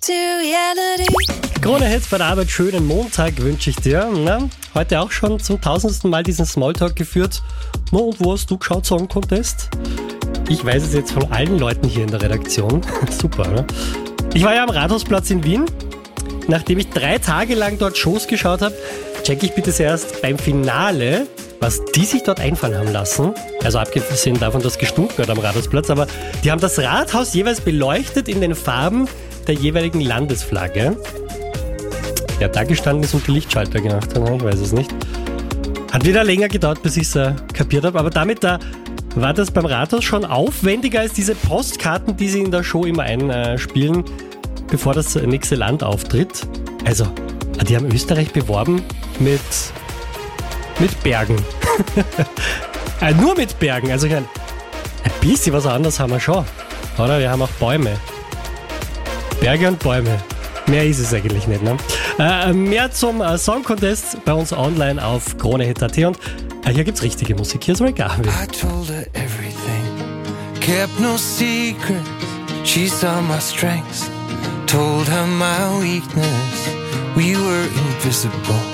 Krone Hits bei der Arbeit, schönen Montag wünsche ich dir. Na, heute auch schon zum 1000. Mal diesen Smalltalk geführt. Na, und wo hast du geschaut, Song Contest? Ich weiß es jetzt von allen Leuten hier in der Redaktion. Super, ne? Ich war ja am Rathausplatz in Wien. Nachdem ich 3 Tage lang dort Shows geschaut habe, checke ich bitte zuerst beim Finale, was die sich dort einfallen haben lassen. Also abgesehen davon, dass gestunken hat am Rathausplatz, aber die haben das Rathaus jeweils beleuchtet in den Farben der jeweiligen Landesflagge. Ja, da gestanden ist und die Lichtschalter gemacht haben, ich weiß es nicht. Hat wieder länger gedauert, bis ich es kapiert habe, aber damit war das beim Rathaus schon aufwendiger als diese Postkarten, die sie in der Show immer einspielen, bevor das nächste Land auftritt. Also, die haben Österreich beworben mit Bergen. Nur mit Bergen. Also ein bisschen was anderes haben wir schon. Oder? Wir haben auch Bäume. Berge und Bäume. Mehr ist es eigentlich nicht, ne? Mehr zum Song Contest bei uns online auf KroneHit.at und hier gibt's richtige Musik. Hier ist Ray Garvey. I told her everything, kept no secrets. She saw my strengths, told her my weakness. We were invisible.